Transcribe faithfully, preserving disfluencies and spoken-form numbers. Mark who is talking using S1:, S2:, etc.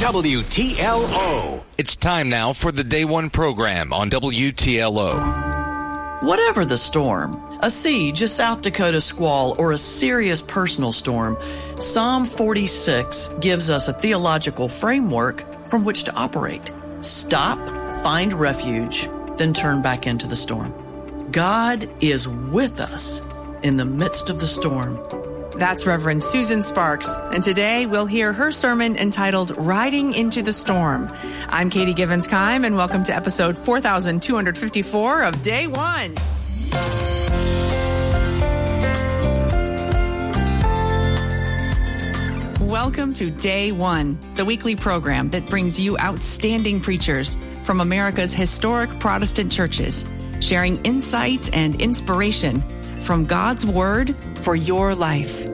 S1: W T L O.
S2: It's time now for the Day One program on W T L O.
S3: Whatever the storm, a siege, a South Dakota squall, or a serious personal storm, Psalm forty-six gives us a theological framework from which to operate. Stop, find refuge, then turn back into the storm. God is with us in the midst of the storm.
S4: That's Reverend Susan Sparks, and today we'll hear her sermon entitled Riding into the Storm. I'm Katie Givens-Keim, and welcome to episode four thousand two hundred fifty-four of Day One. Welcome to Day One, the weekly program that brings you outstanding preachers from America's historic Protestant churches, sharing insight and inspiration from God's Word for your life.